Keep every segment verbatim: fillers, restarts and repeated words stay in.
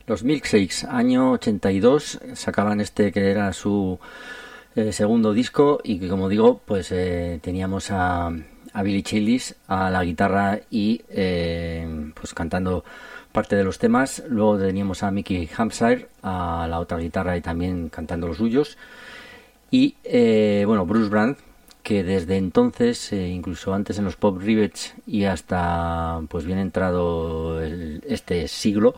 Los Milkshakes, año ochenta y dos, sacaban este que era su eh, segundo disco y que, como digo, pues eh, teníamos a, a Billy Childish a la guitarra y eh, pues cantando parte de los temas. Luego teníamos a Mickey Hampshire a la otra guitarra y también cantando los suyos. Y eh, bueno, Bruce Brand, que desde entonces, eh, incluso antes en los Pop Rivets y hasta pues bien entrado el, este siglo,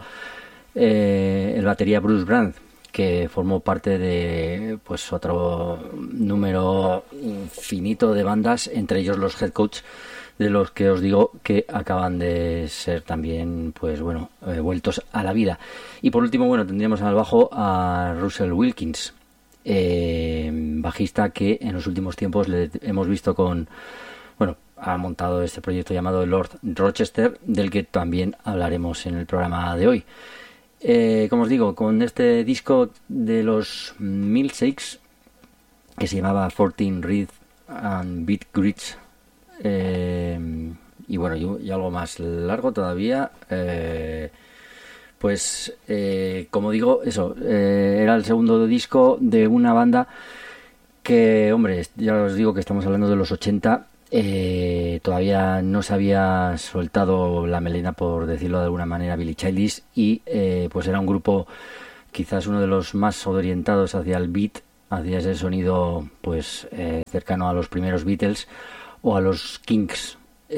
eh, el batería Bruce Brand, que formó parte de pues otro número infinito de bandas, entre ellos los Head Coach, de los que os digo que acaban de ser también pues bueno eh, vueltos a la vida. Y por último, bueno, tendríamos al bajo a Russell Wilkins, eh, bajista que en los últimos tiempos le hemos visto con, bueno, ha montado este proyecto llamado Lord Rochester, del que también hablaremos en el programa de hoy. Eh, como os digo, con este disco de los Milkshakes, que se llamaba fourteen Rhythm and Beat Grids, eh, y bueno, y, y algo más largo todavía, eh, pues eh, como digo, eso, eh, era el segundo disco de una banda que, hombre, ya os digo que estamos hablando de los ochenta. Eh, todavía no se había soltado la melena, por decirlo de alguna manera, Billy Childish, y eh, pues era un grupo quizás uno de los más orientados hacia el beat, hacia ese sonido pues eh, cercano a los primeros Beatles o a los Kinks,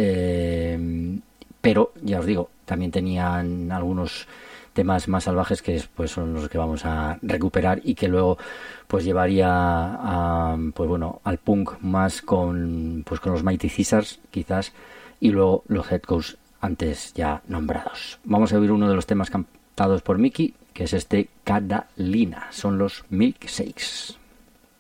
eh, pero ya os digo, también tenían algunos temas más salvajes que pues son los que vamos a recuperar y que luego pues llevaría a, pues bueno, al punk más con pues con los Mighty Caesars quizás, y luego los Head Coach antes ya nombrados. Vamos a oír uno de los temas cantados por Mickey, que es este Catalina. Son los Milkshakes.